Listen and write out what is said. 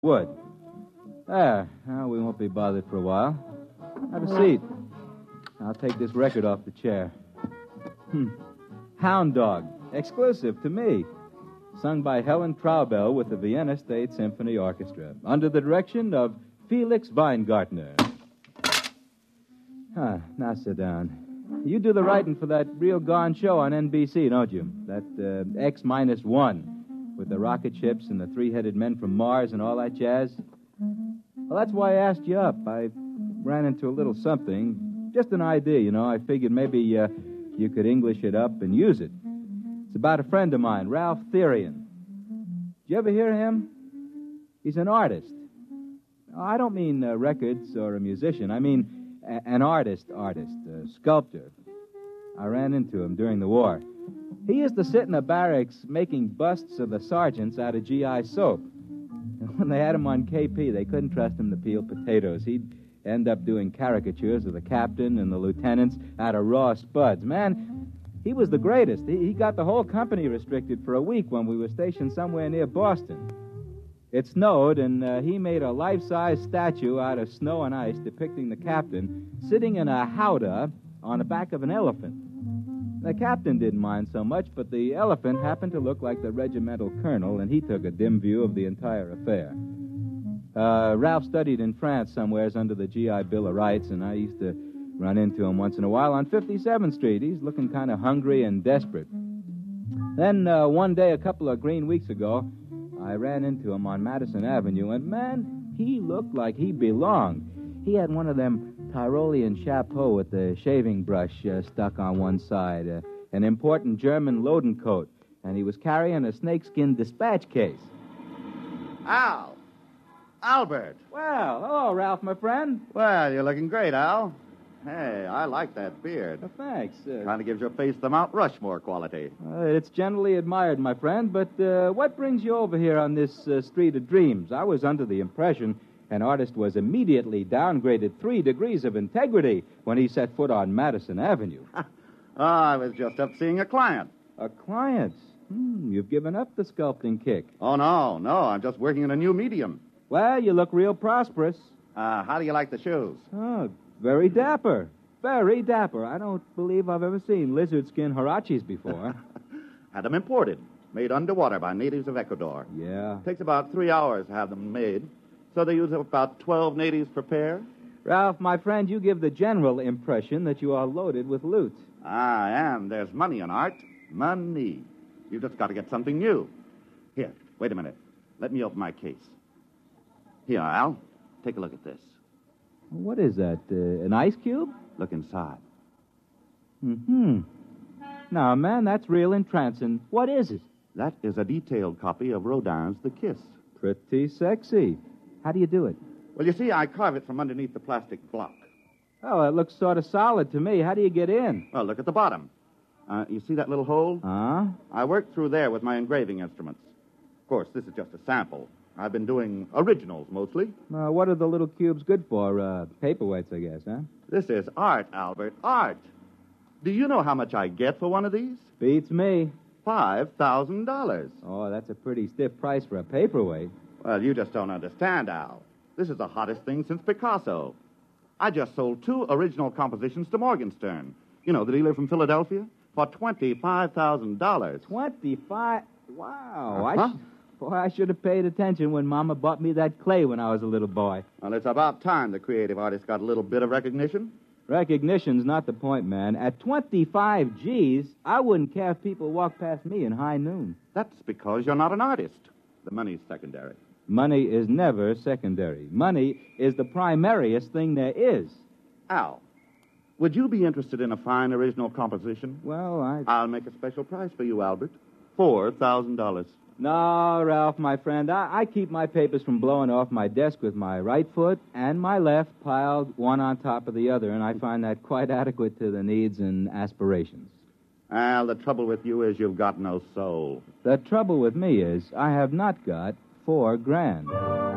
Wood. There. Now, we won't be bothered for a while. Have a seat. I'll take this record off the chair. Hound Dog. Exclusive to me. Sung by Helen Traubel with the Vienna State Symphony Orchestra. Under the direction of Felix Weingartner. Now sit down. You do the writing for that Real Gone show on NBC, don't you? That X-1 with the rocket ships and the three-headed men from Mars and all that jazz. Well, that's why I asked you up. I ran into a little something. Just an idea, you know. I figured maybe you could English it up and use it. It's about a friend of mine, Ralph Therian. Did you ever hear of him? He's an artist. I don't mean records or a musician. I mean an artist, a sculptor. I ran into him during the war. He used to sit in the barracks making busts of the sergeants out of GI soap. And when they had him on KP, they couldn't trust him to peel potatoes. He'd end up doing caricatures of the captain and the lieutenants out of raw spuds. Man, he was the greatest. He got the whole company restricted for a week when we were stationed somewhere near Boston. It snowed, and he made a life-size statue out of snow and ice depicting the captain sitting in a howdah on the back of an elephant. The captain didn't mind so much, but the elephant happened to look like the regimental colonel, and he took a dim view of the entire affair. Ralph studied in France somewheres under the GI Bill of Rights, and I used to run into him once in a while on 57th Street. He's looking kind of hungry and desperate. Then one day, a couple of green weeks ago, I ran into him on Madison Avenue, and, man, he looked like he belonged. He had one of them Tyrolean chapeaux with the shaving brush stuck on one side, an important German loading coat, and he was carrying a snakeskin dispatch case. Al! Albert! Well, hello, Ralph, my friend. Well, you're looking great, Al. Hey, I like that beard. Thanks. Kind of gives your face the Mount Rushmore quality. It's generally admired, my friend, but what brings you over here on this street of dreams? I was under the impression an artist was immediately downgraded 3 degrees of integrity when he set foot on Madison Avenue. I was just up seeing a client. A client? You've given up the sculpting kick. Oh, no, I'm just working in a new medium. Well, you look real prosperous. How do you like the shoes? Oh, very dapper. Very dapper. I don't believe I've ever seen lizard skin huaraches before. Had them imported, made underwater by natives of Ecuador. Yeah. Takes about 3 hours to have them made, so they use about 12 natives per pair. Ralph, my friend, you give the general impression that you are loaded with loot. I am. There's money in art. Money. You just got to get something new. Here, wait a minute. Let me open my case. Here, Al. Take a look at this. What is that, an ice cube? Look inside. Now, man, that's real entrancing. What is it? That is a detailed copy of Rodin's The Kiss. Pretty sexy. How do you do it? Well, you see, I carve it from underneath the plastic block. Oh, it looks sort of solid to me. How do you get in? Well, look at the bottom. You see that little hole? I worked through there with my engraving instruments. Of course, this is just a sample. I've been doing originals mostly. What are the little cubes good for? Paperweights, I guess, huh? This is art, Albert, art. Do you know how much I get for one of these? Beats me. $5,000. Oh, that's a pretty stiff price for a paperweight. Well, you just don't understand, Al. This is the hottest thing since Picasso. I just sold 2 original compositions to Morgenstern. You know, the dealer from Philadelphia? For $25,000. 25? Wow. Boy, I should have paid attention when Mama bought me that clay when I was a little boy. Well, it's about time the creative artist got a little bit of recognition. Recognition's not the point, man. At 25 G's, I wouldn't care if people walked past me in high noon. That's because you're not an artist. The money's secondary. Money is never secondary. Money is the primariest thing there is. Al, would you be interested in a fine original composition? Well, I'll make a special price for you, Albert. $4,000. No, Ralph, my friend, I keep my papers from blowing off my desk with my right foot and my left piled one on top of the other, and I find that quite adequate to the needs and aspirations. Al, the trouble with you is you've got no soul. The trouble with me is I have not got $4,000.